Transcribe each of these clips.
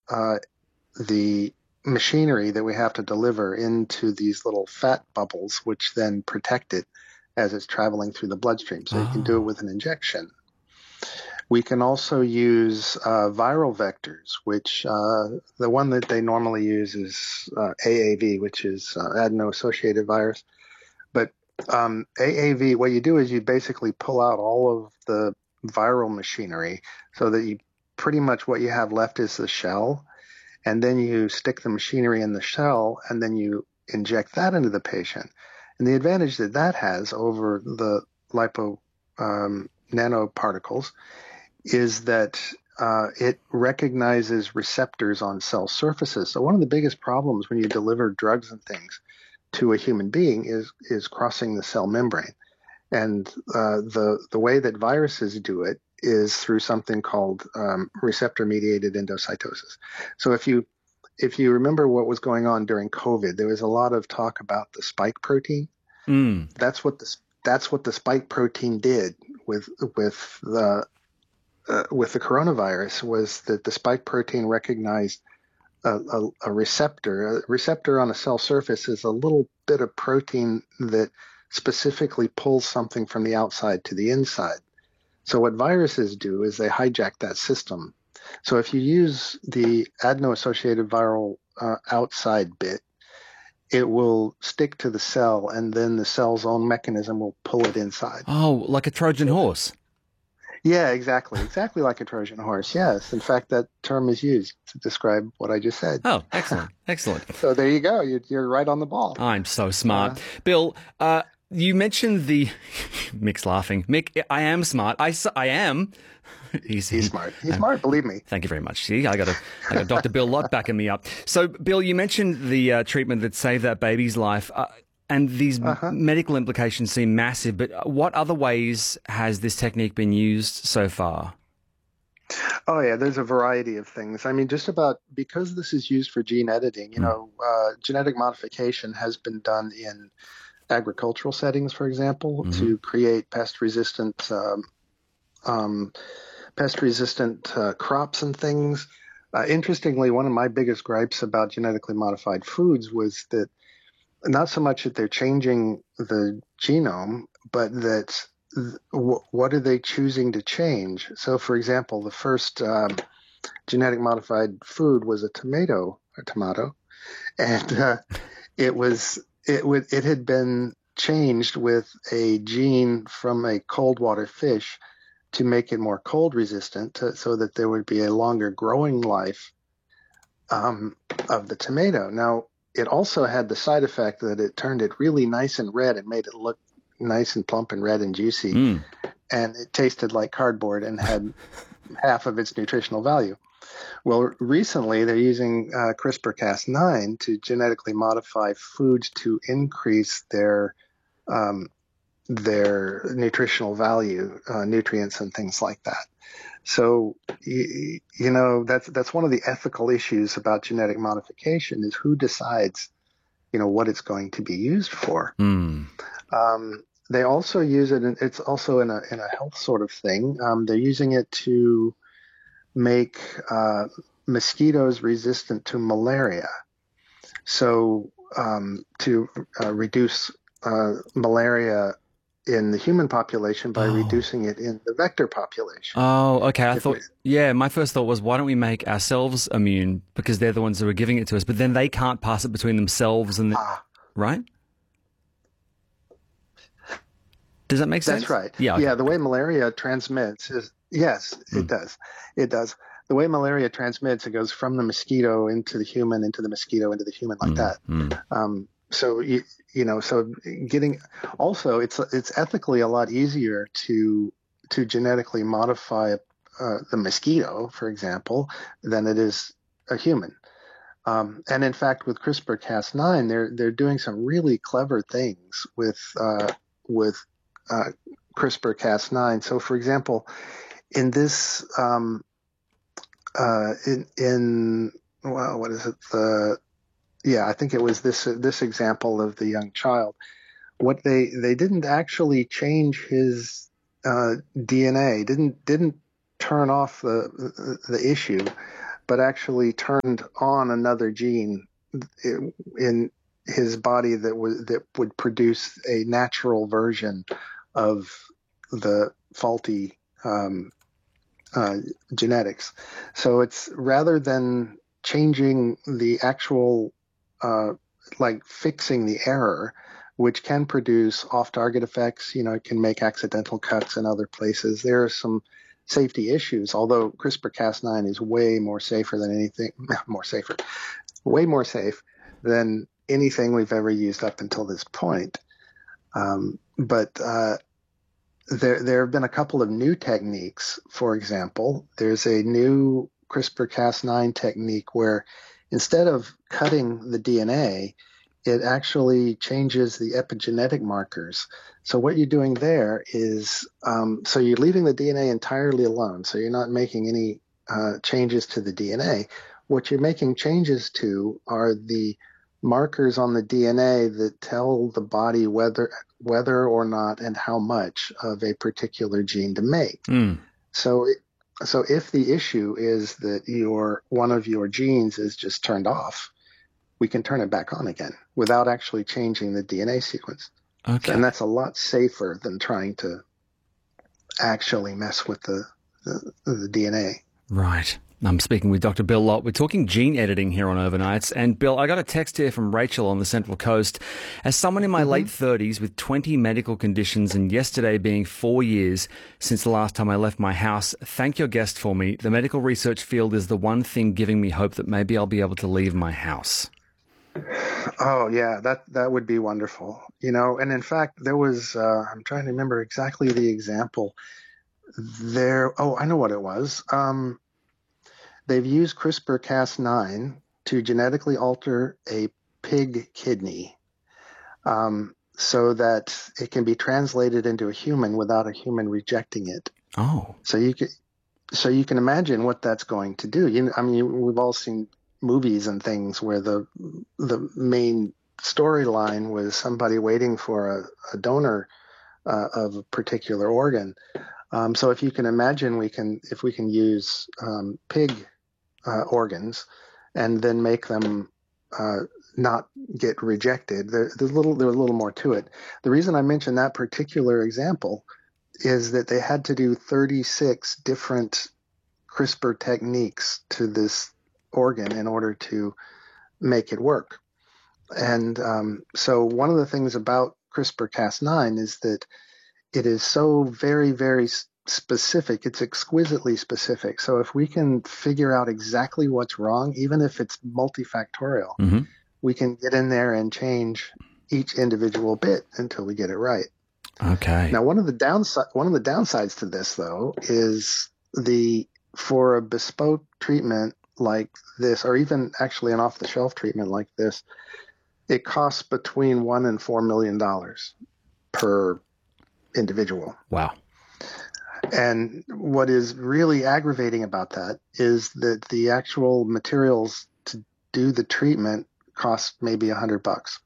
the machinery that we have to deliver into these little fat bubbles, which then protect it as it's traveling through the bloodstream. So you can do it Oh. with an injection. We can also use viral vectors, which the one that they normally use is AAV, which is adeno-associated virus. But AAV, what you do is you basically pull out all of the viral machinery so that you pretty much what you have left is the shell, and then you stick the machinery in the shell, and then you inject that into the patient. And the advantage that that has over the lipo nanoparticles is that it recognizes receptors on cell surfaces. So one of the biggest problems when you deliver drugs and things to a human being is crossing the cell membrane. And the way that viruses do it is through something called receptor-mediated endocytosis. So if you remember what was going on during COVID, there was a lot of talk about the spike protein. Mm. That's what the spike protein did with the coronavirus, was that the spike protein recognized a receptor. A receptor on a cell surface is a little bit of protein that specifically pulls something from the outside to the inside. So what viruses do is they hijack that system. So if you use the adeno-associated viral outside bit, it will stick to the cell, and then the cell's own mechanism will pull it inside. Oh, like a Trojan horse. Yeah, exactly. Exactly like a Trojan horse. Yes. In fact, that term is used to describe what I just said. Oh, excellent. Excellent. So there you go. You're right on the ball. I'm so Uh, smart. Bill, you mentioned the Mick's laughing. Mick, I am smart. I am. he's smart. He's smart. Believe me. Thank you very much. See, I got Dr. Bill Lott backing me up. So, Bill, you mentioned the treatment that saved that baby's life. And these medical implications seem massive, but what other ways has this technique been used so far? Oh, yeah, there's a variety of things. I mean, just about because this is used for gene editing, genetic modification has been done in agricultural settings, for example, to create pest-resistant crops and things. Interestingly, one of my biggest gripes about genetically modified foods was that not so much that they're changing the genome, but that what are they choosing to change? So, for example, the first genetic modified food was a tomato, and it had been changed with a gene from a cold water fish to make it more cold resistant, so that there would be a longer growing life of the tomato. Now, it also had the side effect that it turned it really nice and red and made it look nice and plump and red and juicy. And it tasted like cardboard and had half of its nutritional value. Well, recently they're using CRISPR-Cas9 to genetically modify foods to increase their nutritional value, nutrients and things like that. So, that's one of the ethical issues about genetic modification is who decides, what it's going to be used for. They also use it, and it's also in a health sort of thing. They're using it to make mosquitoes resistant to malaria. So to reduce malaria in the human population by reducing it in the vector population. Oh, okay. My first thought was, why don't we make ourselves immune because they're the ones who are giving it to us, but then they can't pass it between themselves and right? Does that make sense? That's right. Yeah. Okay. Yeah. The way malaria transmits is, yes, it does. It does. The way malaria transmits, it goes from the mosquito into the human, into the mosquito, into the human, like that. So so getting also it's ethically a lot easier to genetically modify the mosquito, for example, than it is a human. And in fact, with CRISPR-Cas9, they're doing some really clever things with CRISPR-Cas9. So, for example, in this what is it? I think it was this example of the young child. What they didn't actually change his DNA, didn't turn off the issue. but actually turned on another gene in his body that would produce a natural version of the faulty genetics. So it's rather than changing the actual, like fixing the error, which can produce off-target effects. It can make accidental cuts in other places. There are some safety issues, although CRISPR-Cas9 is way more safer than anything, way more safe than anything we've ever used up until this point. But there have been a couple of new techniques. For example, there's a new CRISPR-Cas9 technique where instead of cutting the DNA, it actually changes the epigenetic markers. So what you're doing there is, so you're leaving the DNA entirely alone. So you're not making any changes to the DNA. What you're making changes to are the markers on the DNA that tell the body whether or not and how much of a particular gene to make. So if the issue is that one of your genes is just turned off, we can turn it back on again without actually changing the DNA sequence. Okay. And that's a lot safer than trying to actually mess with the DNA. Right. I'm speaking with Dr. Bill Lott. We're talking gene editing here on Overnights. And Bill, I got a text here from Rachel on the Central Coast. As someone in my late 30s with 20 medical conditions and yesterday being 4 years since the last time I left my house, thank your guest for me. The medical research field is the one thing giving me hope that maybe I'll be able to leave my house. Oh, yeah, that would be wonderful. And in fact, there was, I'm trying to remember exactly the example there. Oh, I know what it was. They've used CRISPR-Cas9 to genetically alter a pig kidney so that it can be translated into a human without a human rejecting it. Oh. So you can imagine what that's going to do. We've all seen movies and things where the main storyline was somebody waiting for a donor of a particular organ. So if you can imagine, if we can use pig organs and then make them not get rejected, there's a little more to it. The reason I mentioned that particular example is that they had to do 36 different CRISPR techniques to this organ in order to make it work. And so one of the things about CRISPR-Cas9 is that it is so very, very specific. It's exquisitely specific. So if we can figure out exactly what's wrong, even if it's multifactorial, we can get in there and change each individual bit until we get it right. Okay. Now, one of the downsides to this, though, is for a bespoke treatment like this, or even actually an off-the-shelf treatment like this, it costs between $1 and $4 million per individual. Wow. And what is really aggravating about that is that the actual materials to do the treatment cost maybe $100.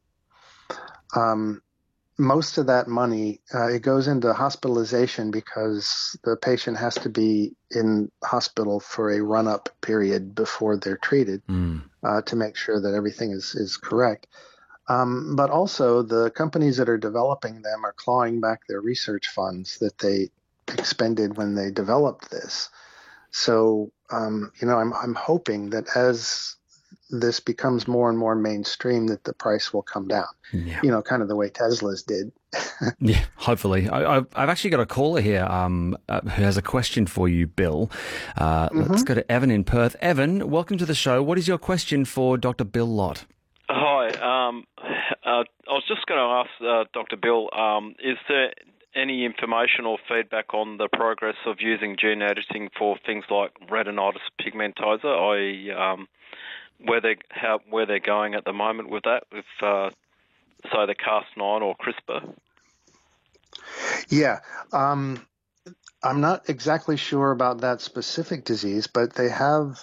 Most of that money, it goes into hospitalization because the patient has to be in hospital for a run-up period before they're treated to make sure that everything is correct. But also the companies that are developing them are clawing back their research funds that they expended when they developed this. So, I'm hoping that as this becomes more and more mainstream, that the price will come down. Yeah. Kind of the way Tesla's did. Yeah, hopefully. I've actually got a caller here who has a question for you, Bill. Let's go to Evan in Perth. Evan, welcome to the show. What is your question for Dr. Bill Lott? Hi. I was just going to ask Dr. Bill, is there any information or feedback on the progress of using gene editing for things like retinitis pigmentosa, i.e., where they're going at the moment with that, with say the Cas9 or CRISPR? Yeah, I'm not exactly sure about that specific disease, but they have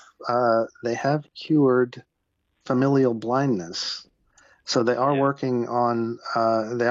cured familial blindness, so they are working on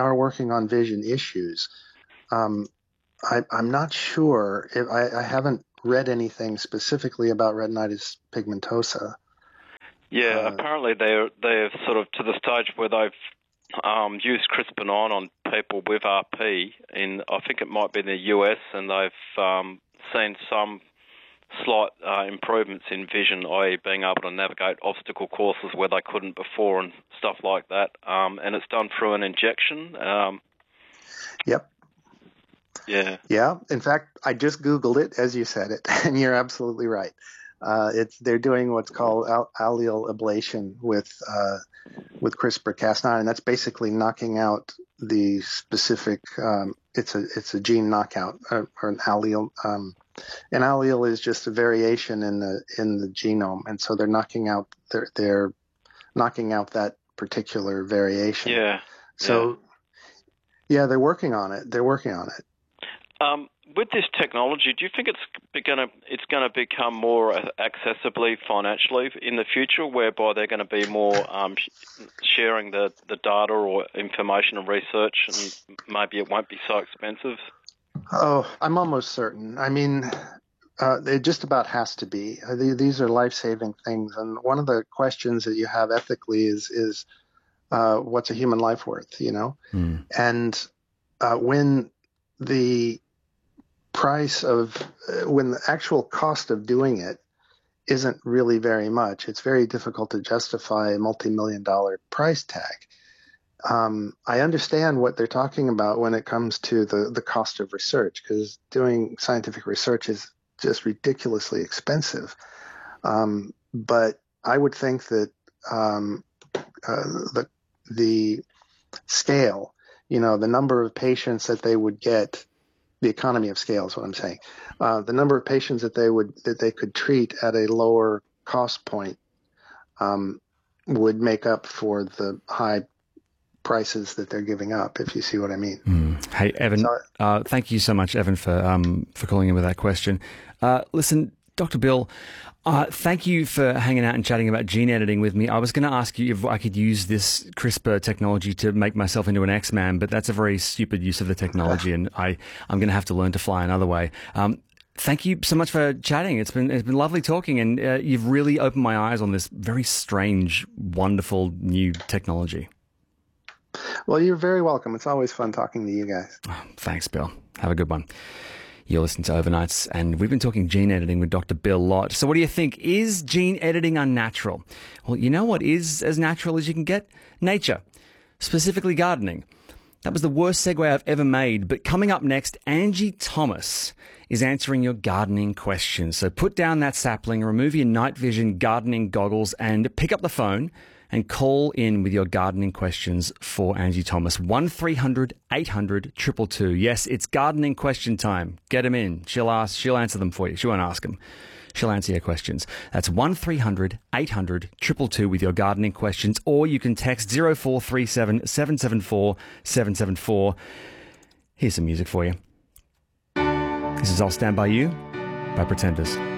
vision issues. I'm not sure if I haven't read anything specifically about retinitis pigmentosa. Yeah, apparently they're sort of to the stage where they've used CRISPR-9 on people with RP in, I think it might be in the US, and they've seen some slight improvements in vision, i.e. being able to navigate obstacle courses where they couldn't before and stuff like that. And it's done through an injection. Yep. Yeah. Yeah. In fact, I just Googled it as you said it, and you're absolutely right. They're doing what's called allele ablation with CRISPR-Cas9, and that's basically knocking out the specific. It's a gene knockout or an allele. An allele is just a variation in the genome, and so they're knocking out that particular variation. Yeah. So yeah, they're working on it. With this technology, do you think it's going to become more accessibly financially in the future, whereby they're going to be more sharing the data or information and research, and maybe it won't be so expensive? Oh, I'm almost certain. I mean, it just about has to be. These are life-saving things, and one of the questions that you have ethically is what's a human life worth? You know, and when the actual cost of doing it isn't really very much, it's very difficult to justify a multi-million-dollar price tag. I understand what they're talking about when it comes to the cost of research, because doing scientific research is just ridiculously expensive. But I would think that the scale, the number of patients that they would get, the economy of scale is what I'm saying. The number of patients that they could treat at a lower cost point would make up for the high prices that they're giving up, if you see what I mean. Hey, Evan, thank you so much, Evan, for calling in with that question. Listen, Dr. Bill, thank you for hanging out and chatting about gene editing with me. I was going to ask you if I could use this CRISPR technology to make myself into an X-Man, but that's a very stupid use of the technology, and I'm going to have to learn to fly another way. Thank you so much for chatting. It's been lovely talking, and you've really opened my eyes on this very strange, wonderful new technology. Well, you're very welcome. It's always fun talking to you guys. Oh, thanks, Bill. Have a good one. You're listening to Overnights, and we've been talking gene editing with Dr. Bill Lott. So what do you think? Is gene editing unnatural? Well, you know what is as natural as you can get? Nature, specifically gardening. That was the worst segue I've ever made. But coming up next, Angie Thomas is answering your gardening questions. So put down that sapling, remove your night vision gardening goggles, and pick up the phone and call in with your gardening questions for Angie Thomas. 1300 800 222. Yes, it's gardening question time. Get them in. She'll answer them for you. She won't ask them. She'll answer your questions. That's 1300 800 222 with your gardening questions, or you can text 0437 774 774. Here's some music for you. This is I'll Stand By You by Pretenders.